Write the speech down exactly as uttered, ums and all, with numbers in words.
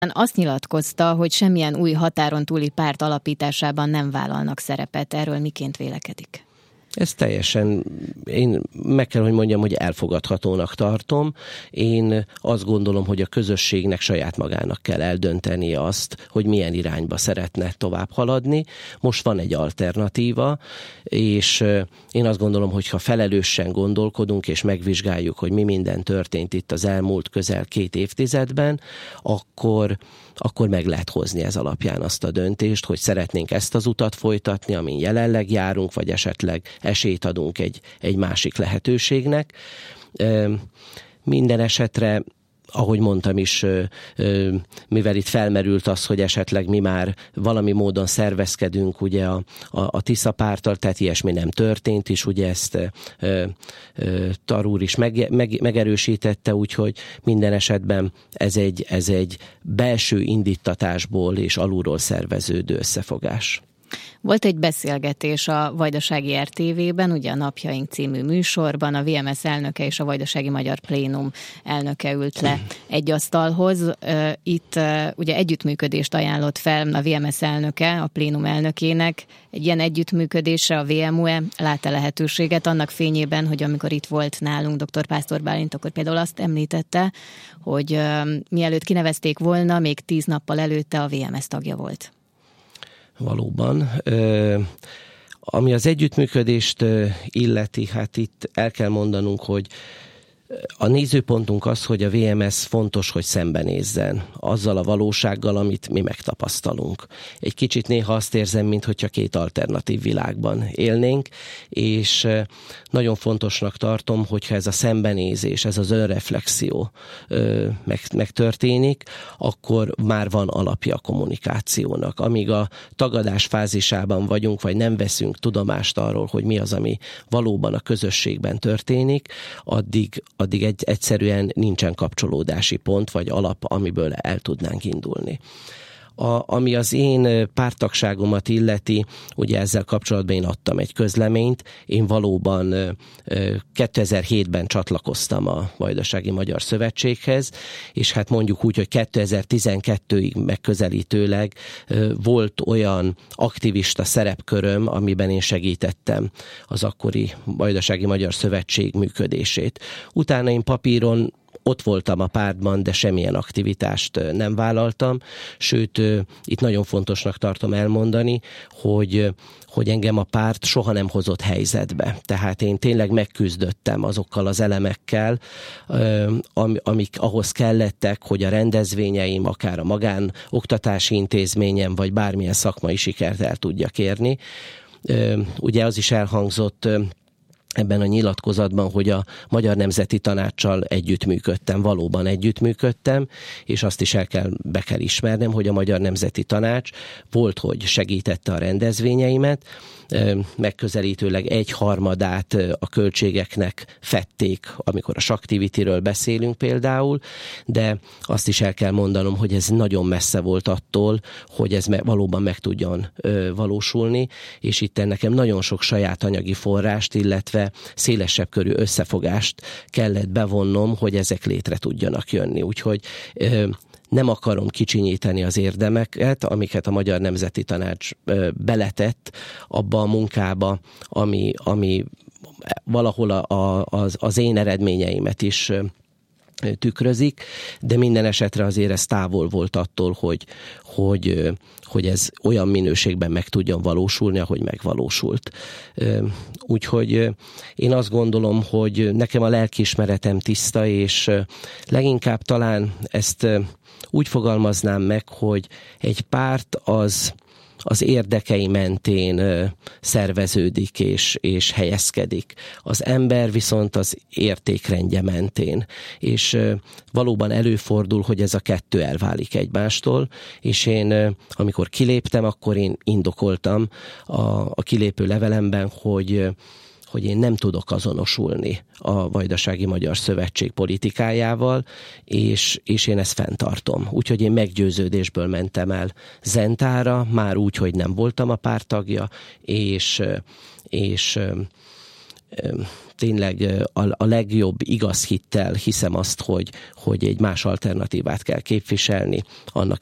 Azt nyilatkozta, hogy semmilyen új határon túli párt alapításában nem vállalnak szerepet. Erről miként vélekedik? Ez teljesen, én meg kell, hogy mondjam, hogy elfogadhatónak tartom. Én azt gondolom, hogy a közösségnek saját magának kell eldöntenie azt, hogy milyen irányba szeretne tovább haladni. Most van egy alternatíva, és én azt gondolom, hogy ha felelősen gondolkodunk, és megvizsgáljuk, hogy mi minden történt itt az elmúlt közel két évtizedben, akkor akkor meg lehet hozni ez alapján azt a döntést, hogy szeretnénk ezt az utat folytatni, amin jelenleg járunk, vagy esetleg esélyt adunk egy, egy másik lehetőségnek. Minden esetre, ahogy mondtam is, mivel itt felmerült az, hogy esetleg mi már valami módon szervezkedünk ugye a, a, a Tisza párttal, tehát ilyesmi nem történt is, ugye ezt Tar úr is meg, meg, megerősítette, úgyhogy minden esetben ez egy, ez egy belső indítatásból és alulról szerveződő összefogás. Volt egy beszélgetés a Vajdasági er té vében, ugye a Napjaink című műsorban, a vé em es elnöke és a Vajdasági Magyar Plénum elnöke ült le egy asztalhoz. Itt ugye együttműködést ajánlott fel a vé em es elnöke, a Plénum elnökének. Egy ilyen együttműködésre a vé em u e lát-e lehetőséget annak fényében, hogy amikor itt volt nálunk dr. Pásztor Bálint, akkor például azt említette, hogy mielőtt kinevezték volna, még tíz nappal előtte a vé em es tagja volt. Valóban. Ami az együttműködést illeti, hát itt el kell mondanunk, hogy a nézőpontunk az, hogy a vé em es fontos, hogy szembenézzen azzal a valósággal, amit mi megtapasztalunk. Egy kicsit néha azt érzem, mintha két alternatív világban élnénk, és nagyon fontosnak tartom, hogyha ez a szembenézés, ez az önreflexió megtörténik, akkor már van alapja a kommunikációnak. Amíg a tagadás fázisában vagyunk, vagy nem veszünk tudomást arról, hogy mi az, ami valóban a közösségben történik, addig addig egy, egyszerűen nincsen kapcsolódási pont, vagy alap, amiből el tudnánk indulni. A, ami az én párttagságomat illeti, ugye ezzel kapcsolatban én adtam egy közleményt, én valóban kétezer-hétben csatlakoztam a Vajdasági Magyar Szövetséghez, és hát mondjuk úgy, hogy kétezer-tizenkettőig megközelítőleg volt olyan aktivista szerepköröm, amiben én segítettem az akkori Vajdasági Magyar Szövetség működését. Utána én papíron ott voltam a pártban, de semmilyen aktivitást nem vállaltam, sőt, itt nagyon fontosnak tartom elmondani, hogy, hogy engem a párt soha nem hozott helyzetbe. Tehát én tényleg megküzdöttem azokkal az elemekkel, amik ahhoz kellettek, hogy a rendezvényeim, akár a magán oktatási intézményem, vagy bármilyen szakmai sikert el tudjak érni. Ugye az is elhangzott ebben a nyilatkozatban, hogy a Magyar Nemzeti Tanáccsal együttműködtem, valóban együttműködtem, és azt is el kell, be kell ismernem, hogy a Magyar Nemzeti Tanács volt, hogy segítette a rendezvényeimet, megközelítőleg egy harmadát a költségeknek fedték, amikor a Saktivitiről beszélünk például, de azt is el kell mondanom, hogy ez nagyon messze volt attól, hogy ez valóban meg tudjon valósulni, és itt nekem nagyon sok saját anyagi forrást, illetve szélesebb körű összefogást kellett bevonnom, hogy ezek létre tudjanak jönni. Úgyhogy nem akarom kicsinyíteni az érdemeket, amiket a Magyar Nemzeti Tanács beletett abba a munkába, ami, ami valahol a, a, az, az én eredményeimet is tükrözik, de minden esetre azért ez távol volt attól, hogy, hogy, hogy ez olyan minőségben meg tudjon valósulni, ahogy megvalósult. Úgyhogy én azt gondolom, hogy nekem a lelkiismeretem tiszta, és leginkább talán ezt úgy fogalmaznám meg, hogy egy párt az az érdekei mentén szerveződik és, és helyezkedik. Az ember viszont az értékrendje mentén. És valóban előfordul, hogy ez a kettő elválik egymástól, és én, amikor kiléptem, akkor én indokoltam a, a kilépő levelemben, hogy hogy én nem tudok azonosulni a Vajdasági Magyar Szövetség politikájával, és, és én ezt fenntartom. Úgyhogy én meggyőződésből mentem el Zentára, már úgy, hogy nem voltam a párttagja, és, és tényleg a, a legjobb igaz hittel hiszem azt, hogy, hogy egy más alternatívát kell képviselni, annak